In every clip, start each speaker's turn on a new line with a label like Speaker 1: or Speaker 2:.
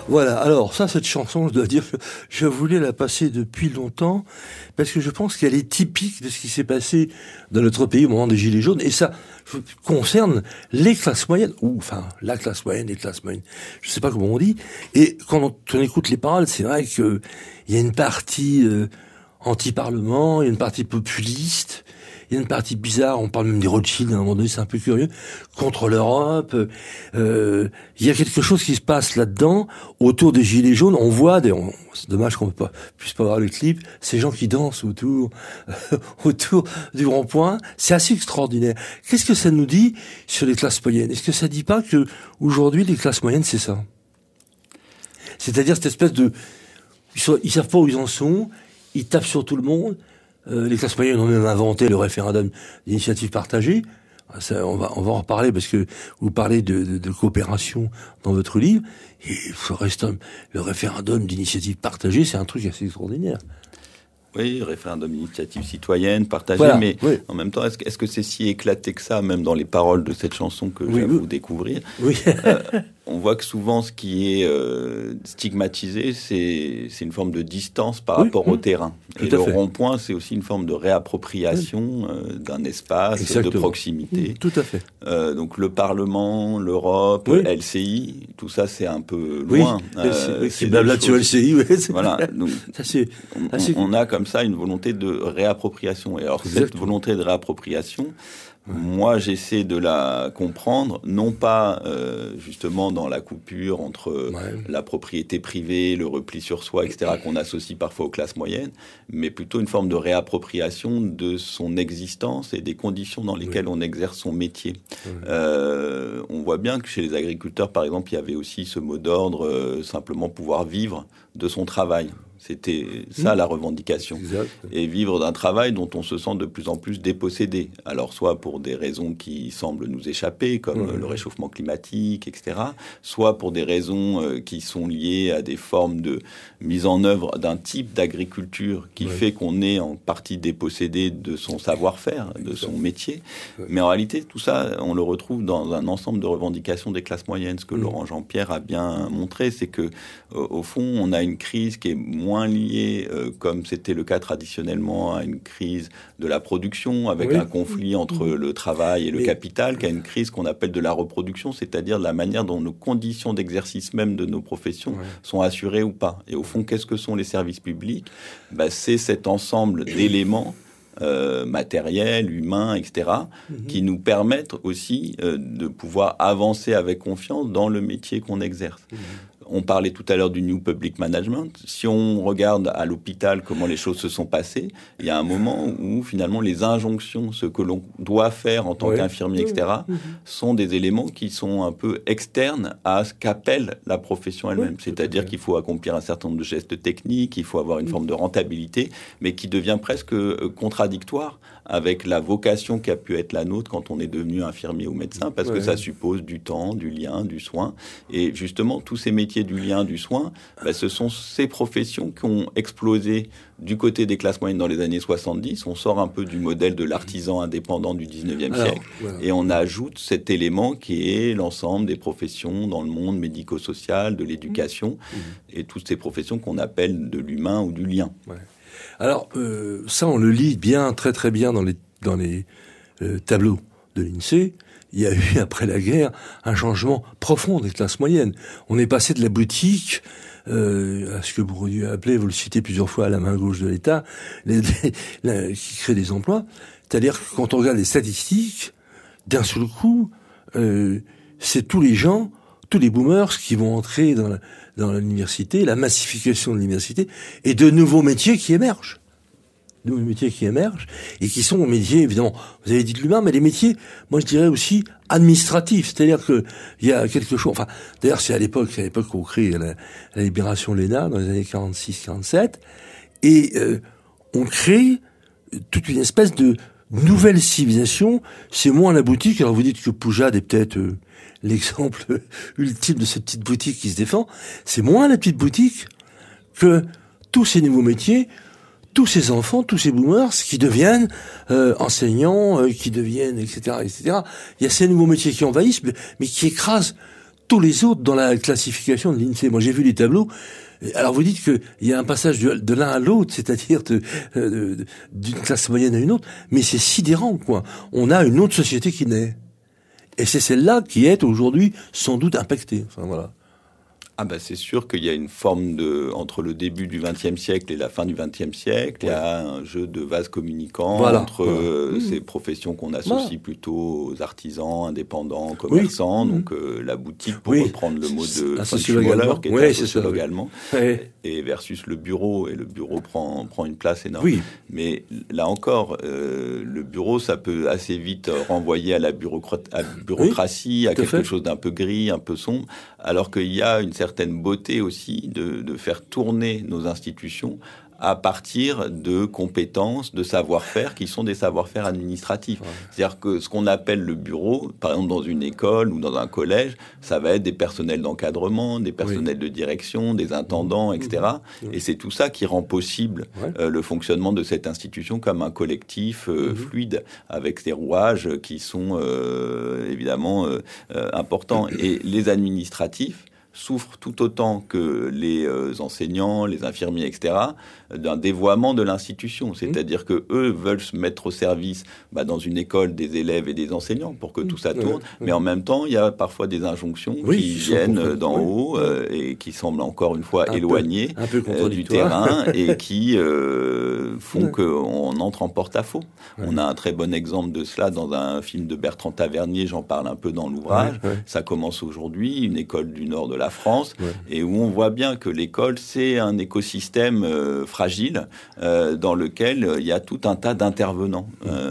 Speaker 1: Voilà, alors ça, cette chanson, je dois dire que je voulais la passer depuis longtemps, parce que je pense qu'elle est typique de ce qui s'est passé dans notre pays au moment des Gilets jaunes, et ça concerne les classes moyennes, ou enfin la classe moyenne, les classes moyennes, je sais pas comment on dit, et quand on écoute les paroles, c'est vrai que il y a une partie anti-parlement, il y a une partie populiste, il y a une partie bizarre, on parle même des Rothschild à un moment donné, c'est un peu curieux, contre l'Europe. Il y a quelque chose qui se passe là-dedans, autour des Gilets jaunes. On voit, c'est dommage qu'on puisse pas voir le clip, ces gens qui dansent autour du rond-point. C'est assez extraordinaire. Qu'est-ce que ça nous dit sur les classes moyennes? Est-ce que ça dit pas que aujourd'hui les classes moyennes, c'est ça? C'est-à-dire cette espèce de... Ils savent pas où ils en sont, ils tapent sur tout le monde. Les classes moyennes ont même inventé le référendum d'initiative partagée. Ça, on va en reparler parce que vous parlez de coopération dans votre livre. Et le référendum d'initiative partagée, c'est un truc assez extraordinaire.
Speaker 2: Oui, référendum d'initiative citoyenne, partagée,
Speaker 1: voilà,
Speaker 2: mais
Speaker 1: oui.
Speaker 2: En même temps, est-ce que c'est si éclaté que ça, même dans les paroles de cette chanson que je vais vous découvrir?
Speaker 1: Oui.
Speaker 2: On voit que souvent, ce qui est stigmatisé, c'est une forme de distance par rapport au terrain.
Speaker 1: Tout
Speaker 2: et le rond-point, c'est aussi une forme de réappropriation d'un espace, de proximité.
Speaker 1: Tout à fait.
Speaker 2: Donc le Parlement, l'Europe, LCI, tout ça, c'est un peu loin.
Speaker 1: C'est blabla sur LCI, oui.
Speaker 2: Voilà. Donc,
Speaker 1: ça,
Speaker 2: on a comme ça une volonté de réappropriation. Et alors, cette volonté de réappropriation, moi, j'essaie de la comprendre, non pas justement dans la coupure entre la propriété privée, le repli sur soi, etc., qu'on associe parfois aux classes moyennes, mais plutôt une forme de réappropriation de son existence et des conditions dans lesquelles on exerce son métier. On voit bien que chez les agriculteurs, par exemple, il y avait aussi ce mot d'ordre, simplement pouvoir vivre de son travail. C'était ça la revendication.
Speaker 1: Exact.
Speaker 2: Et vivre d'un travail dont on se sent de plus en plus dépossédé. Alors soit pour des raisons qui semblent nous échapper, comme le réchauffement climatique, etc. Soit pour des raisons qui sont liées à des formes de mise en œuvre d'un type d'agriculture qui fait qu'on est en partie dépossédé de son savoir-faire, de son métier. Mais en réalité, tout ça, on le retrouve dans un ensemble de revendications des classes moyennes. Ce que Laurent Jean-Pierre a bien montré, c'est que au fond, on a une crise qui est moins liée, comme c'était le cas traditionnellement, à une crise de la production, avec un conflit entre le travail et le capital, qu'à une crise qu'on appelle de la reproduction, c'est-à-dire de la manière dont nos conditions d'exercice même de nos professions sont assurées ou pas. Et au fond, qu'est-ce que sont les services publics? C'est cet ensemble d'éléments matériels, humains, etc., qui nous permettent aussi de pouvoir avancer avec confiance dans le métier qu'on exerce. On parlait tout à l'heure du New Public Management. Si on regarde à l'hôpital comment les choses se sont passées, il y a un moment où finalement les injonctions, ce que l'on doit faire en tant qu'infirmier, etc., sont des éléments qui sont un peu externes à ce qu'appelle la profession elle-même. C'est-à-dire qu'il faut accomplir un certain nombre de gestes techniques, il faut avoir une forme de rentabilité, mais qui devient presque contradictoire avec la vocation qui a pu être la nôtre quand on est devenu infirmier ou médecin, parce que ça suppose du temps, du lien, du soin. Et justement, tous ces métiers du lien, du soin, ce sont ces professions qui ont explosé du côté des classes moyennes dans les années 70. On sort un peu du modèle de l'artisan indépendant du 19e siècle et on ajoute cet élément qui est l'ensemble des professions dans le monde médico-social, de l'éducation et toutes ces professions qu'on appelle de l'humain ou du lien.
Speaker 1: Alors, ça, on le lit bien, très très bien dans les tableaux de l'INSEE. Il y a eu, après la guerre, un changement profond des classes moyennes. On est passé de la boutique à ce que Bourdieu a appelé, vous le citez plusieurs fois, à la main gauche de l'État, qui crée des emplois. C'est-à-dire que quand on regarde les statistiques, d'un seul coup, c'est tous les gens, tous les boomers qui vont entrer dans l'université, la massification de l'université, et de nouveaux métiers qui émergent. De nouveaux métiers qui émergent, et qui sont métiers, évidemment, vous avez dit de l'humain, mais les métiers, moi je dirais aussi administratifs. C'est-à-dire que il y a quelque chose, enfin, d'ailleurs c'est à l'époque qu'on crée la libération Lénard, dans les années 46-47, et on crée toute une espèce de nouvelle civilisation. C'est moins la boutique. Alors vous dites que Poujade est peut-être l'exemple ultime de cette petite boutique qui se défend. C'est moins la petite boutique que tous ces nouveaux métiers, tous ces enfants, tous ces boomers qui deviennent enseignants, qui deviennent, etc., etc. Il y a ces nouveaux métiers qui envahissent, mais qui écrasent tous les autres dans la classification de l'INSEE. Moi, j'ai vu les tableaux. Alors, vous dites qu'il y a un passage de l'un à l'autre, c'est-à-dire d'une classe moyenne à une autre, mais c'est sidérant, quoi. On a une autre société qui naît. Et c'est celle-là qui est aujourd'hui sans doute impactée. Enfin, voilà.
Speaker 2: Ah ben c'est sûr qu'il y a une forme entre le début du XXe siècle et la fin du XXe siècle, il y a un jeu de vase communicant entre ces professions qu'on associe plutôt aux artisans, indépendants, commerçants, donc la boutique, pour reprendre le mot de Fuller, qui est un sociologue allemand, et versus le bureau, et le bureau prend une place énorme. Oui. Mais là encore, le bureau, ça peut assez vite renvoyer à la bureaucratie, à quelque chose d'un peu gris, un peu sombre, alors qu'il y a une certaine beauté aussi de faire tourner nos institutions à partir de compétences, de savoir-faire qui sont des savoir-faire administratifs. Ouais. C'est-à-dire que ce qu'on appelle le bureau, par exemple dans une école ou dans un collège, ça va être des personnels d'encadrement, des personnels de direction, des intendants, etc. Et c'est tout ça qui rend possible le fonctionnement de cette institution comme un collectif fluide, avec des rouages qui sont évidemment importants. Et les administratifs souffrent tout autant que les enseignants, les infirmiers, etc., d'un dévoiement de l'institution. C'est-à-dire que eux veulent se mettre au service dans une école des élèves et des enseignants pour que tout ça tourne, mais en même temps, il y a parfois des injonctions qui viennent d'en haut et qui semblent encore une fois éloignées du terrain et qui font qu'on entre en porte-à-faux. On a un très bon exemple de cela dans un film de Bertrand Tavernier, j'en parle un peu dans l'ouvrage. Ça commence aujourd'hui, une école du nord de la France, et où on voit bien que l'école, c'est un écosystème fragile dans lequel il y a tout un tas d'intervenants.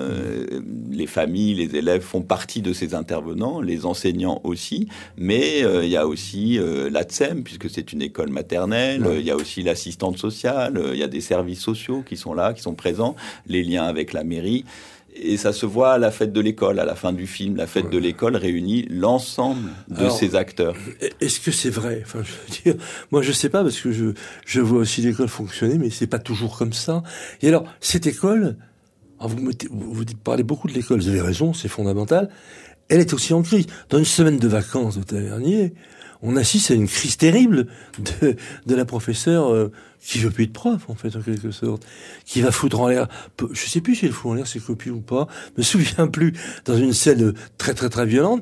Speaker 2: Les familles, les élèves font partie de ces intervenants, les enseignants aussi, mais il y a aussi l'ATSEM, puisque c'est une école maternelle, il y a aussi l'assistante sociale, il y a des services sociaux qui sont là, qui sont présents, les liens avec la mairie. Et ça se voit à la fête de l'école, à la fin du film. La fête de l'école réunit l'ensemble de ces acteurs.
Speaker 1: Est-ce que c'est vrai ? Enfin, je veux dire, moi, je sais pas, parce que je vois aussi l'école fonctionner, mais c'est pas toujours comme ça. Et alors, cette école, vous parlez beaucoup de l'école, vous avez raison, c'est fondamental. Elle est aussi en crise. Dans une semaine de vacances de Tavernier, on assiste à une crise terrible de la professeure qui veut plus être prof, en fait, en quelque sorte, qui va foutre en l'air, je sais plus si elle fout en l'air ses copies ou pas, me souviens plus, dans une scène très très très violente.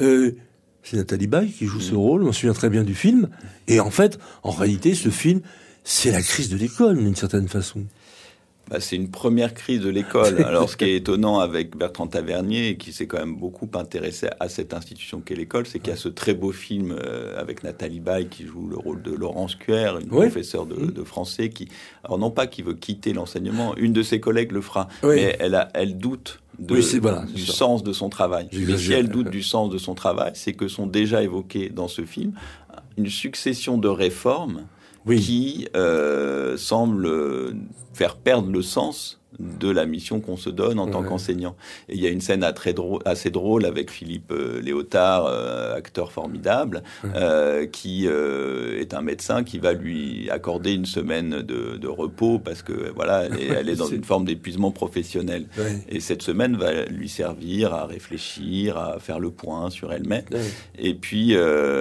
Speaker 1: C'est Nathalie Baye qui joue ce rôle, je me souviens très bien du film, et en fait, en réalité, ce film, c'est la crise de l'école, d'une certaine façon.
Speaker 2: C'est une première crise de l'école. Alors, ce qui est étonnant avec Bertrand Tavernier, qui s'est quand même beaucoup intéressé à cette institution qu'est l'école, c'est qu'il y a ce très beau film avec Nathalie Baye qui joue le rôle de Laurence Cuer, une professeure de français qui, alors non pas qui veut quitter l'enseignement, une de ses collègues le fera, mais elle doute du sens de son travail. Mais si elle doute du sens de son travail, c'est que sont déjà évoquées dans ce film une succession de réformes qui semble faire perdre le sens de la mission qu'on se donne en tant qu'enseignant. Et il y a une scène assez drôle avec Philippe Léotard, acteur formidable, qui est un médecin qui va lui accorder une semaine de repos parce que voilà, elle est dans une forme d'épuisement professionnel. Et cette semaine va lui servir à réfléchir, à faire le point sur elle-même. Et puis,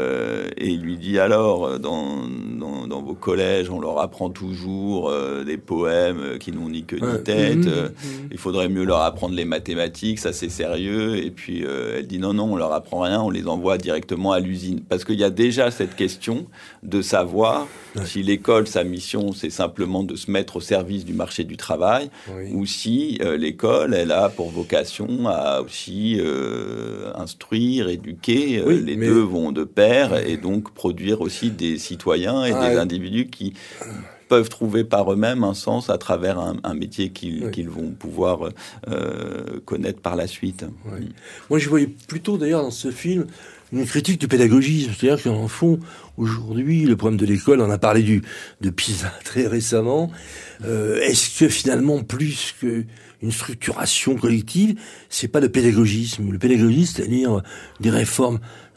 Speaker 2: et il lui dit alors, dans vos collèges, on leur apprend toujours des poèmes qui n'ont ni queue ni tête. Il faudrait mieux leur apprendre les mathématiques, ça c'est sérieux. Et puis elle dit non, on leur apprend rien, on les envoie directement à l'usine. Parce qu'il y a déjà cette question de savoir si l'école, sa mission, c'est simplement de se mettre au service du marché du travail, ou si l'école, elle a pour vocation à aussi instruire, éduquer. Les deux vont de pair et donc produire aussi des citoyens et des individus qui peuvent trouver par eux-mêmes un sens à travers un métier qu'ils vont pouvoir connaître par la suite.
Speaker 1: Moi, je voyais plutôt d'ailleurs dans ce film une critique du pédagogisme, c'est-à-dire qu'en fond, aujourd'hui, le problème de l'école, on a parlé de PISA très récemment, est-ce que finalement, plus qu'une structuration collective, c'est pas le pédagogisme ? Le pédagogisme, c'est-à-dire des réformes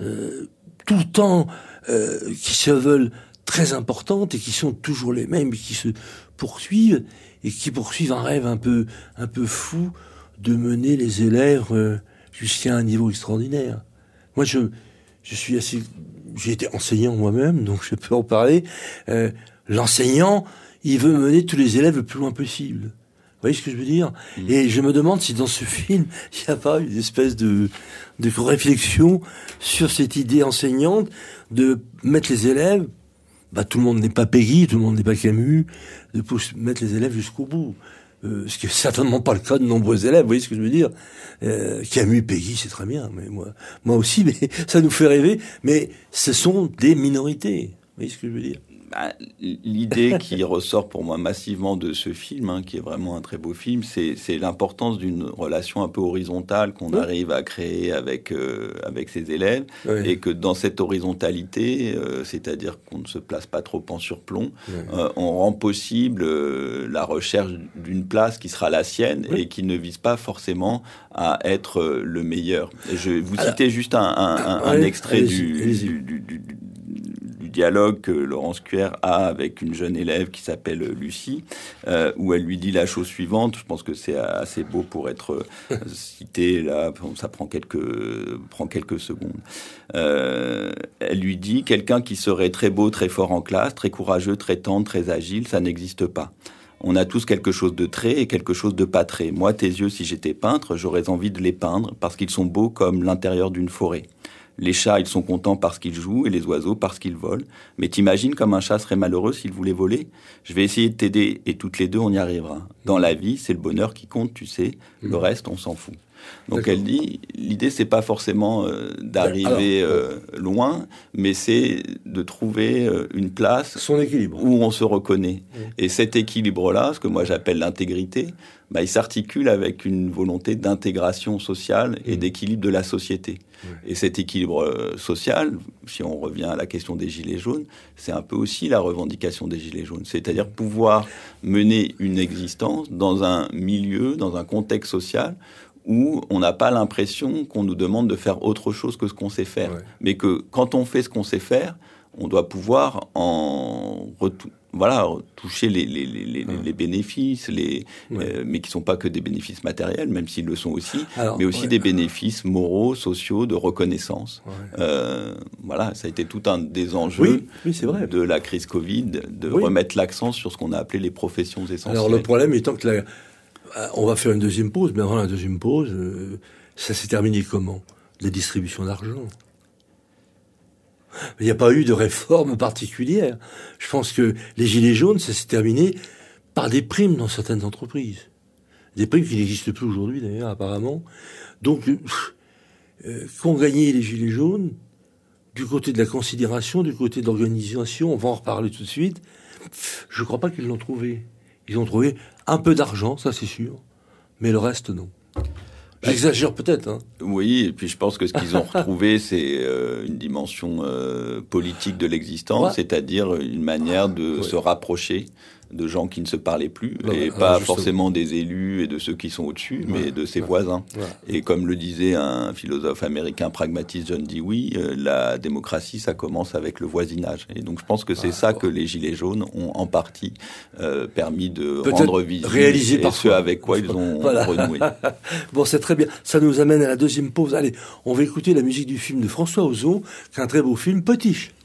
Speaker 1: tout le temps qui se veulent très importantes et qui sont toujours les mêmes et qui se poursuivent et qui poursuivent un rêve un peu fou de mener les élèves jusqu'à un niveau extraordinaire. Moi, je suis assez j'ai été enseignant moi-même, donc je peux en parler. L'enseignant, il veut mener tous les élèves le plus loin possible. Vous voyez ce que je veux dire? Et je me demande si dans ce film, il n'y a pas une espèce de réflexion sur cette idée enseignante de mettre les élèves, tout le monde n'est pas Péguy, tout le monde n'est pas Camus, de mettre les élèves jusqu'au bout. Ce qui est certainement pas le cas de nombreux élèves, vous voyez ce que je veux dire? Camus, Péguy, c'est très bien, mais moi aussi, mais ça nous fait rêver, mais ce sont des minorités. Vous voyez ce que je veux dire?
Speaker 2: L'idée qui ressort pour moi massivement de ce film, qui est vraiment un très beau film, c'est l'importance d'une relation un peu horizontale qu'on arrive à créer avec ses élèves, et que dans cette horizontalité, c'est-à-dire qu'on ne se place pas trop en surplomb, on rend possible la recherche d'une place qui sera la sienne et qui ne vise pas forcément à être le meilleur. Et je vais vous citer juste un extrait du dialogue que Laurence Cuer a avec une jeune élève qui s'appelle Lucie, où elle lui dit la chose suivante. Je pense que c'est assez beau pour être cité là. Ça prend quelques secondes. Elle lui dit: quelqu'un qui serait très beau, très fort en classe, très courageux, très tendre, très agile, ça n'existe pas. On a tous quelque chose de très et quelque chose de pas très. Moi, tes yeux, si j'étais peintre, j'aurais envie de les peindre parce qu'ils sont beaux comme l'intérieur d'une forêt. Les chats, ils sont contents parce qu'ils jouent, et les oiseaux parce qu'ils volent. Mais t'imagines comme un chat serait malheureux s'il voulait voler? Je vais essayer de t'aider, et toutes les deux, on y arrivera. Dans la vie, c'est le bonheur qui compte, tu sais. Le reste, on s'en fout. Donc elle dit, l'idée, c'est pas forcément d'arriver loin, mais c'est de trouver une place
Speaker 1: son équilibre,
Speaker 2: où on se reconnaît. Et cet équilibre-là, ce que moi j'appelle l'intégrité, il s'articule avec une volonté d'intégration sociale et d'équilibre de la société. Et cet équilibre social, si on revient à la question des Gilets jaunes, c'est un peu aussi la revendication des Gilets jaunes. C'est-à-dire pouvoir mener une existence dans un milieu, dans un contexte social où on n'a pas l'impression qu'on nous demande de faire autre chose que ce qu'on sait faire. Mais que quand on fait ce qu'on sait faire, on doit pouvoir toucher les bénéfices, mais qui ne sont pas que des bénéfices matériels, même s'ils le sont aussi, mais aussi des bénéfices moraux, sociaux, de reconnaissance. Ça a été tout un des enjeux de la crise Covid, de remettre l'accent sur ce qu'on a appelé les professions essentielles.
Speaker 1: Alors le problème étant que on va faire une deuxième pause, mais avant la deuxième pause, ça s'est terminé comment? La distribution d'argent. Il n'y a pas eu de réforme particulière. Je pense que les Gilets jaunes, ça s'est terminé par des primes dans certaines entreprises. Des primes qui n'existent plus aujourd'hui, d'ailleurs, apparemment. Donc, qu'ont gagné les Gilets jaunes, du côté de la considération, du côté de l'organisation, on va en reparler tout de suite, je ne crois pas qu'ils l'ont trouvé. Ils ont trouvé un peu d'argent, ça c'est sûr, mais le reste, non. J'exagère peut-être.
Speaker 2: Oui, et puis je pense que ce qu'ils ont retrouvé, c'est une dimension politique de l'existence, c'est-à-dire une manière de se rapprocher de gens qui ne se parlaient plus, et pas forcément des élus et de ceux qui sont au-dessus, mais de ses voisins. Et comme le disait un philosophe américain pragmatiste, John Dewey, la démocratie, ça commence avec le voisinage. Et donc je pense que c'est ça que les Gilets jaunes ont en partie permis de rendre visible,
Speaker 1: réaliser
Speaker 2: et ce avec quoi ils ont renoué.
Speaker 1: Bon, c'est très bien. Ça nous amène à la deuxième pause. Allez, on va écouter la musique du film de François Ozon, qui est un très beau film, Potiche.